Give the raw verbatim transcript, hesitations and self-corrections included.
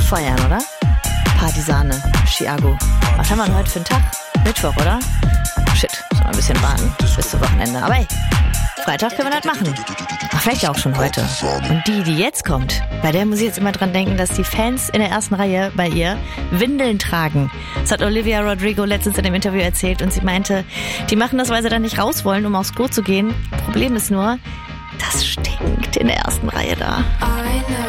feiern, oder? Partisane, Chiago. Was haben wir denn heute für einen Tag? Mittwoch, oder? Shit, muss mal ein bisschen warten bis zum Wochenende. Aber hey, Freitag können wir das machen. Ach, vielleicht auch schon heute. Und die, die jetzt kommt, bei der muss ich jetzt immer dran denken, dass die Fans in der ersten Reihe bei ihr Windeln tragen. Das hat Olivia Rodrigo letztens in dem Interview erzählt und sie meinte, die machen das, weil sie dann nicht raus wollen, um aufs Klo zu gehen. Problem ist nur, das stinkt in der ersten Reihe da.